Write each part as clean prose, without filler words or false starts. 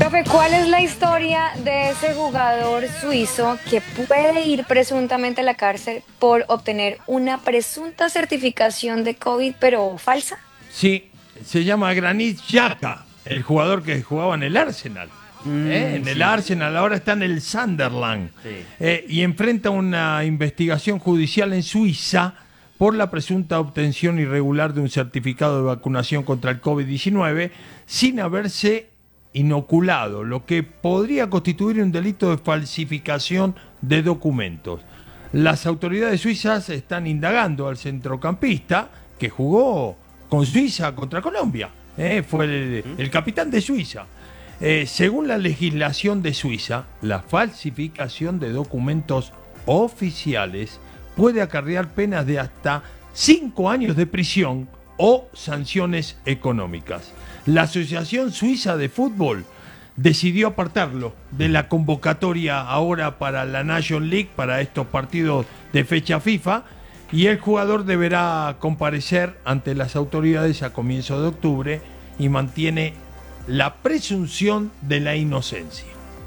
Profe, ¿cuál es la historia de ese jugador suizo que puede ir presuntamente a la cárcel por obtener una presunta certificación de COVID, pero falsa? Sí, se llama Granit Xhaka, el jugador que jugaba en el Arsenal. En el Arsenal, ahora está en el Sunderland. Sí. Y enfrenta una investigación judicial en Suiza por la presunta obtención irregular de un certificado de vacunación contra el COVID-19 sin haberse inoculado, lo que podría constituir un delito de falsificación de documentos. Las autoridades suizas están indagando al centrocampista que jugó con Suiza contra Colombia. Fue el capitán de Suiza. Según la legislación de Suiza, la falsificación de documentos oficiales puede acarrear penas de hasta 5 años de prisión o sanciones económicas. La Asociación Suiza de Fútbol decidió apartarlo de la convocatoria ahora para la National League, para estos partidos de fecha FIFA, y el jugador deberá comparecer ante las autoridades a comienzo de octubre y mantiene la presunción de la inocencia.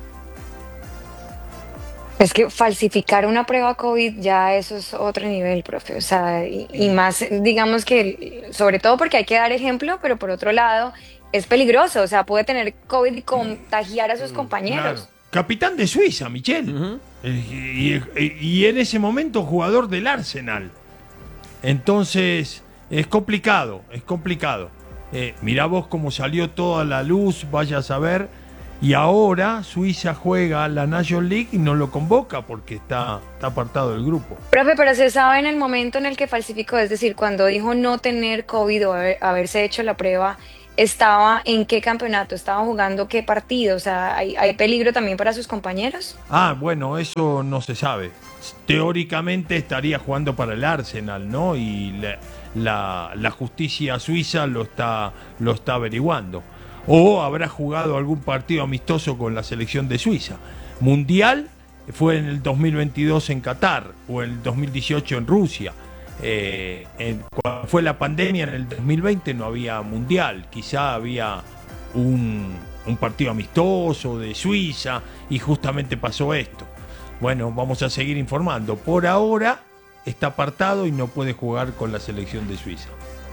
Es que falsificar una prueba COVID ya eso es otro nivel, profe. O sea, y más, digamos que, sobre todo porque hay que dar ejemplo, pero por otro lado, es peligroso. O sea, puede tener COVID y contagiar a sus compañeros. Claro. Capitán de Suiza, Michel. Y en ese momento jugador del Arsenal. Entonces, es complicado, es complicado. Mirá vos cómo salió toda la luz, vaya a saber. Y ahora Suiza juega la National League y no lo convoca porque está apartado del grupo. Profe, pero se sabe en el momento en el que falsificó, es decir, cuando dijo no tener COVID o haberse hecho la prueba, ¿estaba en qué campeonato? ¿Estaba jugando qué partido? O sea, ¿hay peligro también para sus compañeros? Bueno, eso no se sabe. Teóricamente estaría jugando para el Arsenal, ¿no? Y la justicia suiza lo está averiguando. O habrá jugado algún partido amistoso con la selección de Suiza. Mundial fue en el 2022 en Qatar o en el 2018 en Rusia. Cuando fue la pandemia en el 2020 no había mundial. Quizá había un partido amistoso de Suiza y justamente pasó esto. Bueno, vamos a seguir informando. Por ahora está apartado y no puede jugar con la selección de Suiza.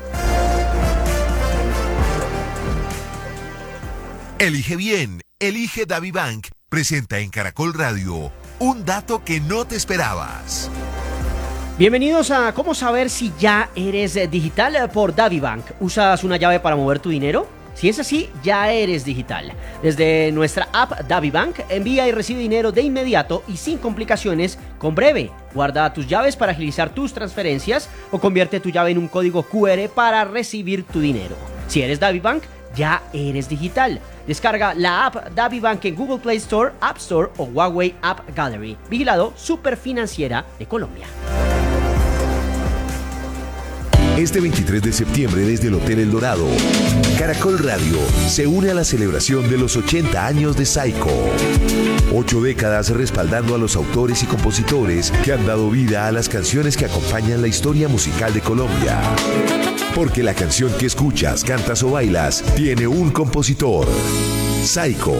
Elige bien, elige DaviBank. Presenta en Caracol Radio un dato que no te esperabas. Bienvenidos a ¿Cómo saber si ya eres digital? Por DaviBank. ¿Usas una llave para mover tu dinero? Si es así, ya eres digital. Desde nuestra app DaviBank, envía y recibe dinero de inmediato y sin complicaciones con Breve. Guarda tus llaves para agilizar tus transferencias o convierte tu llave en un código QR para recibir tu dinero. Si eres DaviBank, ya eres digital. Descarga la app DaviBank en Google Play Store, App Store o Huawei App Gallery. Vigilado Superfinanciera de Colombia. Este 23 de septiembre desde el Hotel El Dorado, Caracol Radio se une a la celebración de los 80 años de Saiko. 8 décadas respaldando a los autores y compositores que han dado vida a las canciones que acompañan la historia musical de Colombia. Porque la canción que escuchas, cantas o bailas tiene un compositor. Saiko.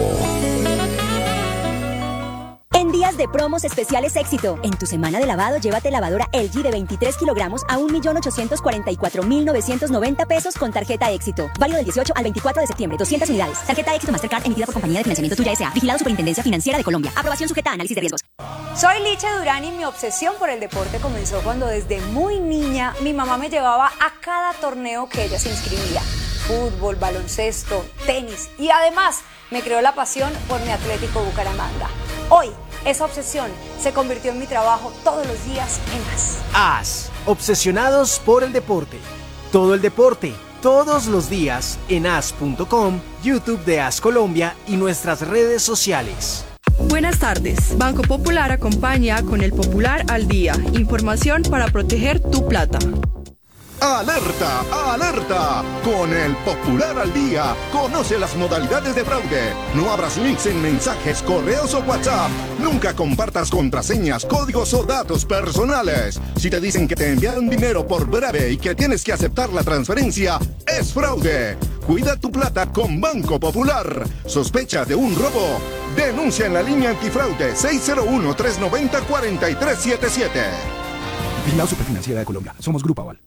En días de promos especiales éxito. En tu semana de lavado, llévate lavadora LG de 23 kilogramos a 1.844.990 pesos con tarjeta éxito. Válido del 18 al 24 de septiembre. 200 unidades. Tarjeta éxito Mastercard emitida por Compañía de Financiamiento Tuya S.A. Vigilado Superintendencia Financiera de Colombia. Aprobación sujeta a análisis de riesgos. Soy Licha Durán y mi obsesión por el deporte comenzó cuando desde muy niña mi mamá me llevaba a cada torneo que ella se inscribía. Fútbol, baloncesto, tenis y además me creó la pasión por mi Atlético Bucaramanga. Hoy, esa obsesión se convirtió en mi trabajo todos los días en AS. AS, obsesionados por el deporte. Todo el deporte, todos los días en as.com, YouTube de AS Colombia y nuestras redes sociales. Buenas tardes. Banco Popular acompaña con el Popular al Día. Información para proteger tu plata. ¡Alerta! ¡Alerta! Con el Popular al Día, conoce las modalidades de fraude. No abras links en mensajes, correos o WhatsApp. Nunca compartas contraseñas, códigos o datos personales. Si te dicen que te enviaron dinero por breve y que tienes que aceptar la transferencia, es fraude. Cuida tu plata con Banco Popular. ¿Sospecha de un robo? Denuncia en la línea antifraude 601-390-4377. Vigilado Superfinanciera de Colombia. Somos Grupo Aval.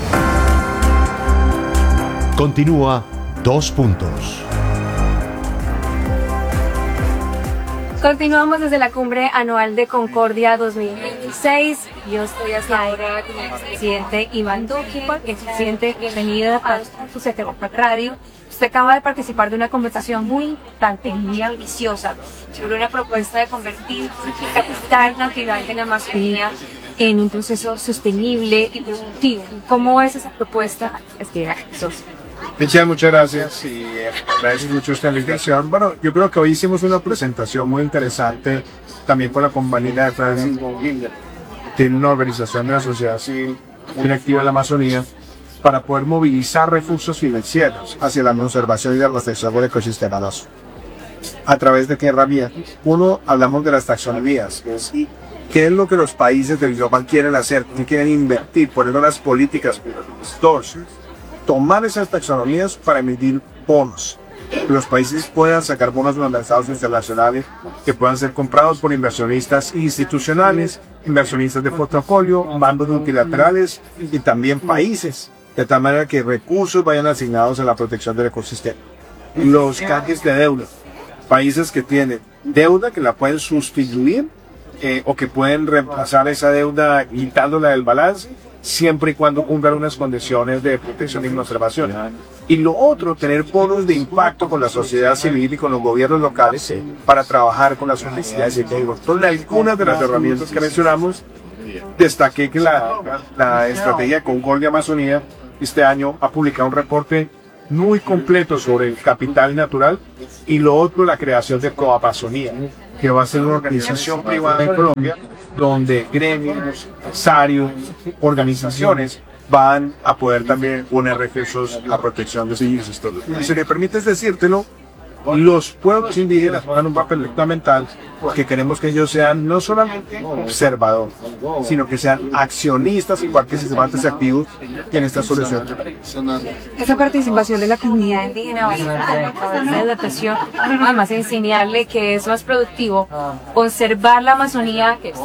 Continúa Dos Puntos. Continuamos desde la Cumbre Anual de Concordia 2026. Yo estoy hacia ahora con el presidente Iván Duque. Presidente, bienvenido a su Radio. Usted acaba de participar de una conversación muy importante, muy ambiciosa, sobre una propuesta de convertir el capital natural de la Amazonía en un proceso sostenible y productivo. ¿Cómo es esa propuesta? Michelle, muchas gracias y agradezco mucho esta invitación. Bueno, yo creo que hoy hicimos una presentación muy interesante también con la compañía de Francis Bonginger. Tiene una organización de la sociedad civil muy activa en la Amazonía para poder movilizar recursos financieros hacia la conservación y la protección del ecosistema nacional. ¿A través de qué herramientas? Uno, hablamos de las taxonomías, ¿qué es lo que los países del global quieren hacer? ¿Qué quieren invertir? Poner unas políticas. Dos, tomar esas taxonomías para emitir bonos. Que los países puedan sacar bonos en los mercados internacionales que puedan ser comprados por inversionistas institucionales, inversionistas de portafolio, bancos multilaterales y también países, de tal manera que recursos vayan asignados a la protección del ecosistema. Los canjes de deuda. Países que tienen deuda que la pueden sustituir o que pueden reemplazar esa deuda quitándola del balance, siempre y cuando cumplan unas condiciones de protección y conservación. Y lo otro, tener bonos de impacto con la sociedad civil y con los gobiernos locales para trabajar con las universidades y todo. Entonces, algunas de las herramientas que mencionamos, destaqué que la estrategia de Concordia Amazonía este año ha publicado un reporte muy completo sobre el capital natural y lo otro, la creación de Coamazonía, que va a ser una organización privada en Colombia donde gremios, empresarios, organizaciones van a poder también poner recursos a protección de sus historias. Y si me permites decírtelo, los pueblos indígenas juegan un papel fundamental porque queremos que ellos sean no solamente observadores, sino que sean accionistas y participantes activos en esta solución. Esa participación de la comunidad indígena va a ser a través de adaptación, además de enseñarle que es más productivo conservar la Amazonía que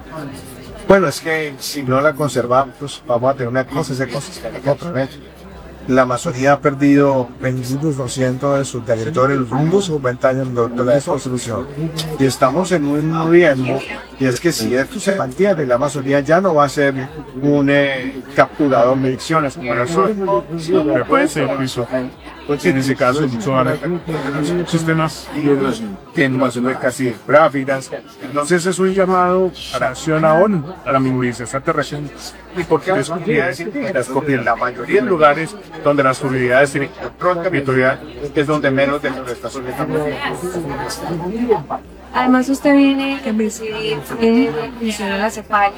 Bueno, es que si no la conservamos, pues vamos a tener una crisis ecosistémica otra vez. La Amazonía ha perdido 25% de su territorio, los últimos 50 años de la desconstrucción. Y estamos en un riesgo, y es que si esto se mantiene, la Amazonía ya no va a ser un capturador de emisiones como el sur. Puede ser eso. En ese caso, son sistemas que no son casi gráficas. Entonces es un llamado a la acción ahora, a la movilización extraterrestre. ¿Y por qué las comunidades indígenas? Porque en la mayoría de lugares donde las comunidades tienen control territorial es donde menos deforestación está. Además, usted viene a presidir la la CEPAL,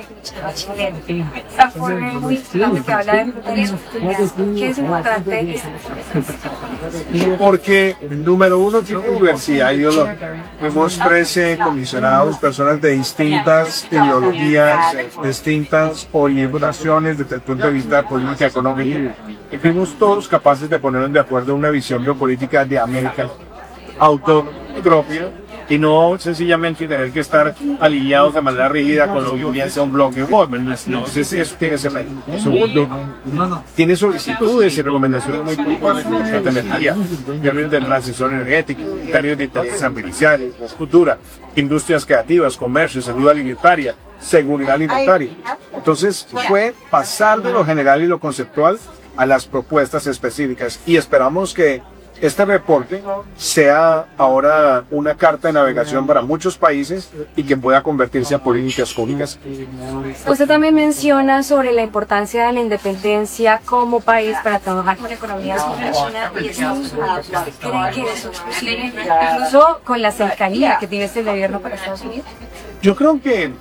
esta forma muy importante que habla de ¿qué es importante? Porque, número uno, tiene diversidad ideológica. Fuimos 13 comisionados, personas de distintas ideologías, distintas orientaciones desde el punto de vista política y económica. Y fuimos todos capaces de ponernos de acuerdo en una visión geopolítica de América autopropia, y no sencillamente tener que estar alineados de manera rígida con lo que hubiese un bloque no, eso tiene que ser segundo, tiene solicitudes y recomendaciones muy puntuales de energía, términos de transición energética, términos de inteligencia artificial, futura, industrias creativas, comercio, salud alimentaria, seguridad alimentaria. Entonces fue pasar de lo general y lo conceptual a las propuestas específicas, y esperamos que este reporte sea ahora una carta de navegación para muchos países y que pueda convertirse a políticas públicas. Usted también menciona sobre la importancia de la independencia como país para trabajar con economías como China y Estados Unidos. ¿Usted cree que eso es posible, incluso con la cercanía que tiene este gobierno para Estados Unidos? Yo creo que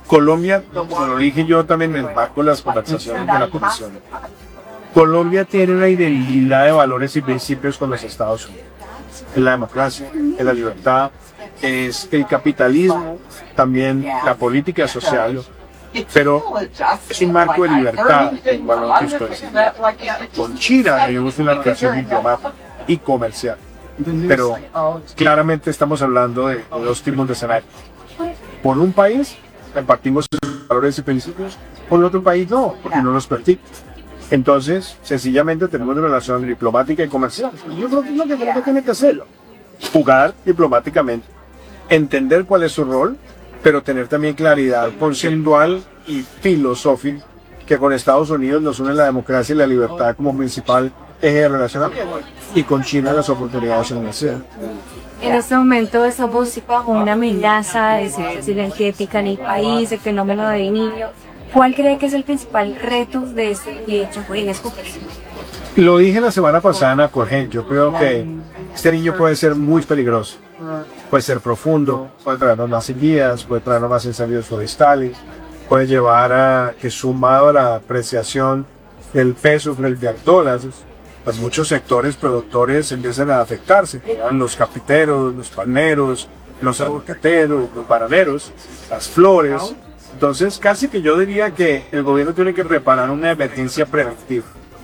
Colombia, como lo dije yo también en el marco de las conversaciones de la Comisión, Colombia tiene una identidad de valores y principios con los Estados Unidos. Es la democracia, es la libertad, es el capitalismo, también la política social, pero es un marco de libertad en valor que estoy diciendo. Con China tenemos una relación diplomática y comercial, pero claramente estamos hablando de dos tipos de escenarios. Por un país compartimos valores y principios, por otro país no, porque no nos permite. Entonces, sencillamente tenemos una relación diplomática y comercial. Y yo creo que es lo que Colombia tiene que hacerlo. Jugar diplomáticamente, entender cuál es su rol, pero tener también claridad conceptual y filosófica que con Estados Unidos nos une la democracia y la libertad como principal eje de relacionamiento, y con China las oportunidades en el océano. En este momento estamos bajo una amenaza de crisis energética en el país, el fenómeno del niño. ¿Cuál cree que es el principal reto de este hecho en este país? Lo dije la semana pasada en Acorgen, yo creo que este niño puede ser muy peligroso, puede ser profundo, puede traernos más sequías, puede traernos más incendios forestales, puede llevar a que, sumado a la apreciación del peso frente al dólar, pues muchos sectores productores empiezan a afectarse, los cafeteros, los palmeros, los aguacateros, los bananeros, las flores. Entonces casi que yo diría que el gobierno tiene que preparar una emergencia preventiva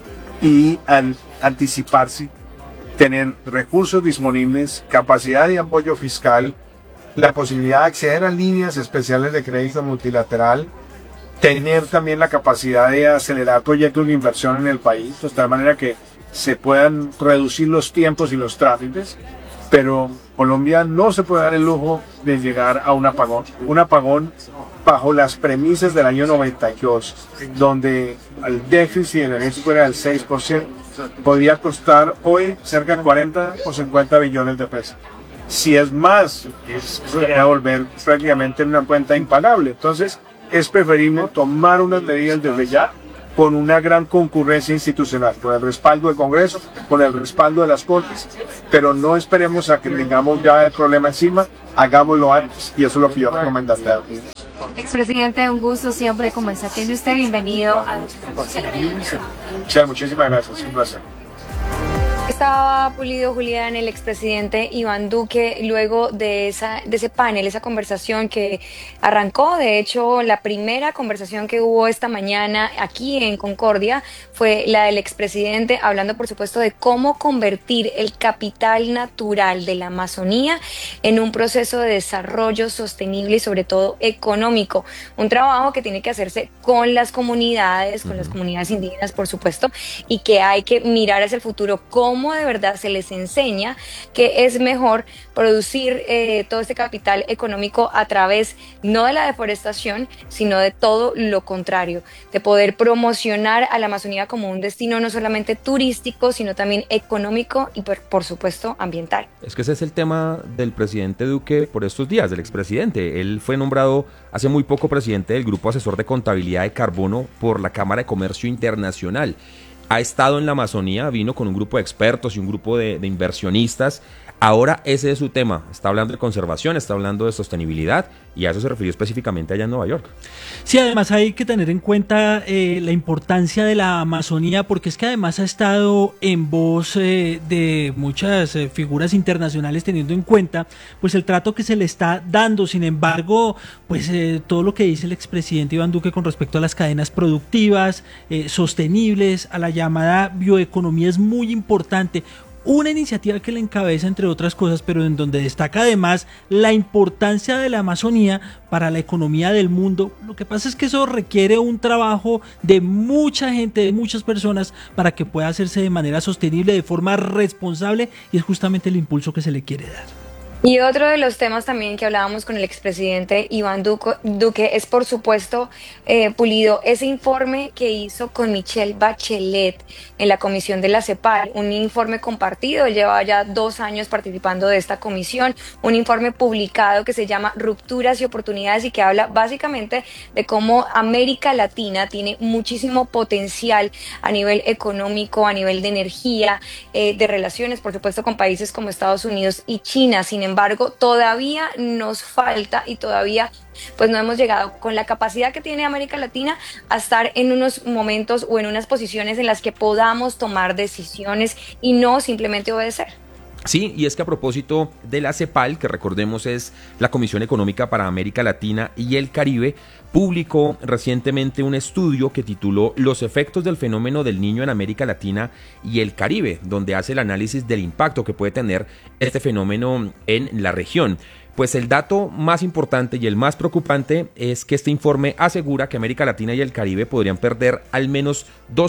y al anticiparse, tener recursos disponibles, capacidad de apoyo fiscal, la posibilidad de acceder a líneas especiales de crédito multilateral, tener también la capacidad de acelerar proyectos de inversión en el país, de tal manera que se puedan reducir los tiempos y los trámites, pero Colombia no se puede dar el lujo de llegar a un apagón bajo las premisas del año 92, donde el déficit energético era del 6%, podría costar hoy cerca de 40 o 50 billones de pesos. Si es más, podría volver prácticamente en una cuenta impagable. Entonces, es preferible tomar unas medidas desde ya, con una gran concurrencia institucional, con el respaldo del Congreso, con el respaldo de las Cortes, pero no esperemos a que tengamos ya el problema encima, hagámoslo antes, y eso es lo que yo recomendaría. Expresidente, un gusto siempre conversar con usted, bienvenido a muchísimas gracias, un placer. Estaba Pulido Julián, el expresidente Iván Duque, luego de ese panel, esa conversación que arrancó. De hecho, la primera conversación que hubo esta mañana aquí en Concordia fue la del expresidente, hablando por supuesto de cómo convertir el capital natural de la Amazonía en un proceso de desarrollo sostenible y sobre todo económico. Un trabajo que tiene que hacerse con las comunidades indígenas, por supuesto, y que hay que mirar hacia el futuro cómo de verdad se les enseña que es mejor producir todo este capital económico a través no de la deforestación, sino de todo lo contrario, de poder promocionar a la Amazonía como un destino no solamente turístico, sino también económico y por supuesto ambiental. Es que ese es el tema del presidente Duque por estos días, del expresidente. Él fue nombrado hace muy poco presidente del Grupo Asesor de Contabilidad de Carbono por la Cámara de Comercio Internacional. Ha estado en la Amazonía, vino con un grupo de expertos y un grupo de inversionistas. Ahora ese es su tema, está hablando de conservación, está hablando de sostenibilidad, y a eso se refirió específicamente allá en Nueva York. Sí, además hay que tener en cuenta la importancia de la Amazonía, porque es que además ha estado en voz de muchas figuras internacionales, teniendo en cuenta pues el trato que se le está dando. Sin embargo, pues todo lo que dice el expresidente Iván Duque con respecto a las cadenas productivas, sostenibles, a la llamada bioeconomía es muy importante. Una iniciativa que le encabeza, entre otras cosas, pero en donde destaca además la importancia de la Amazonía para la economía del mundo. Lo que pasa es que eso requiere un trabajo de mucha gente, de muchas personas, para que pueda hacerse de manera sostenible, de forma responsable, y es justamente el impulso que se le quiere dar. Y otro de los temas también que hablábamos con el expresidente Iván Duque es, por supuesto, Pulido, ese informe que hizo con Michelle Bachelet en la comisión de la CEPAL, un informe compartido. Él lleva ya 2 años participando de esta comisión, un informe publicado que se llama Rupturas y Oportunidades, y que habla básicamente de cómo América Latina tiene muchísimo potencial a nivel económico, a nivel de energía, de relaciones, por supuesto, con países como Estados Unidos y China. Sin embargo, todavía nos falta y todavía pues no hemos llegado con la capacidad que tiene América Latina a estar en unos momentos o en unas posiciones en las que podamos tomar decisiones y no simplemente obedecer. Sí, y es que a propósito de la CEPAL, que recordemos es la Comisión Económica para América Latina y el Caribe, publicó recientemente un estudio que tituló Los efectos del fenómeno del Niño en América Latina y el Caribe, donde hace el análisis del impacto que puede tener este fenómeno en la región. Pues el dato más importante y el más preocupante es que este informe asegura que América Latina y el Caribe podrían perder al menos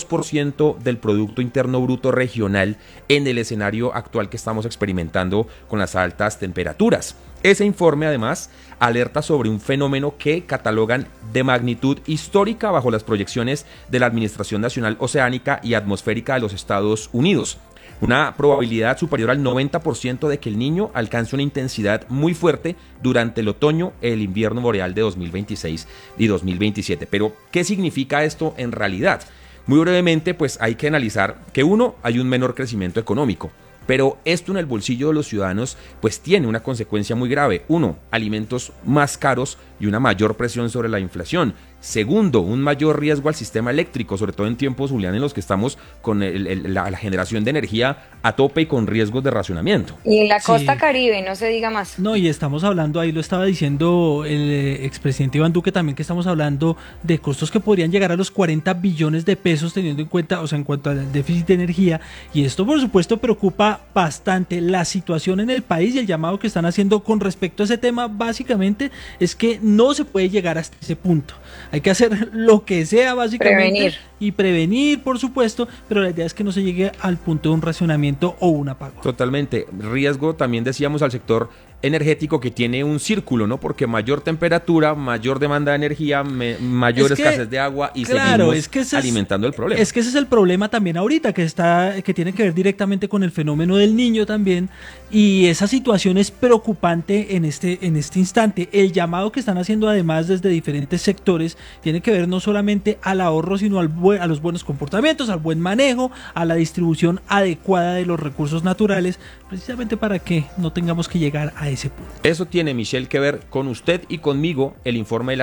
2% del Producto Interno Bruto regional en el escenario actual que estamos experimentando con las altas temperaturas. Ese informe además alerta sobre un fenómeno que catalogan de magnitud histórica bajo las proyecciones de la Administración Nacional Oceánica y Atmosférica de los Estados Unidos. Una probabilidad superior al 90% de que el Niño alcance una intensidad muy fuerte durante el otoño y el invierno boreal de 2026 y 2027. Pero, ¿qué significa esto en realidad? Muy brevemente, pues hay que analizar que hay un menor crecimiento económico. Pero esto en el bolsillo de los ciudadanos pues tiene una consecuencia muy grave. 1, alimentos más caros y una mayor presión sobre la inflación. 2, un mayor riesgo al sistema eléctrico, sobre todo en tiempos, Julián, en los que estamos con la generación de energía a tope y con riesgos de racionamiento. Y en la costa Caribe, no se diga más. No, y estamos hablando, ahí lo estaba diciendo el expresidente Iván Duque también, que estamos hablando de costos que podrían llegar a los 40 billones de pesos, teniendo en cuenta, o sea, en cuanto al déficit de energía. Y esto, por supuesto, preocupa bastante la situación en el país, y el llamado que están haciendo con respecto a ese tema, básicamente, es que no se puede llegar hasta ese punto. Hay que hacer lo que sea, básicamente, y prevenir, por supuesto, pero la idea es que no se llegue al punto de un racionamiento o un apagón. Totalmente. Riesgo, también decíamos, al sector energético, que tiene un círculo, ¿no? Porque mayor temperatura, mayor demanda de energía, mayor escasez de agua, y seguimos alimentando el problema. Es que ese es el problema también ahorita, que tiene que ver directamente con el fenómeno del Niño también, y esa situación es preocupante en este instante. El llamado que están haciendo además desde diferentes sectores tiene que ver no solamente al ahorro, sino a los buenos comportamientos, al buen manejo, a la distribución adecuada de los recursos naturales, precisamente para que no tengamos que llegar a ese punto. Eso tiene, Michelle, que ver con usted y conmigo el informe de la